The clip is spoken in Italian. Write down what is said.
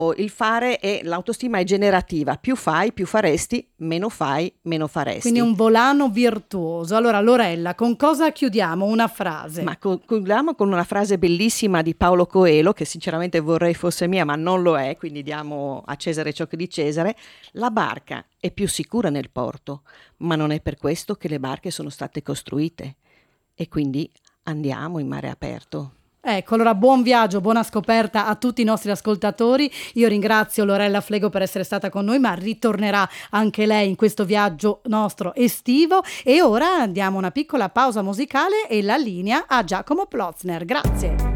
il fare e l'autostima è generativa, più fai, più faresti, meno fai, meno faresti. Quindi un volano virtuoso. Allora Lorella, con cosa chiudiamo? Una frase. Ma concludiamo con una frase bellissima di Paolo Coelho, che sinceramente vorrei fosse mia, ma non lo è, quindi diamo a Cesare ciò che è di Cesare. La barca è più sicura nel porto, ma non è per questo che le barche sono state costruite. E quindi andiamo in mare aperto. Ecco, allora buon viaggio, buona scoperta a tutti i nostri ascoltatori. Io ringrazio Lorella Flego per essere stata con noi, ma ritornerà anche lei in questo viaggio nostro estivo. E ora andiamo a una piccola pausa musicale e la linea a Giacomo Plotzner. Grazie.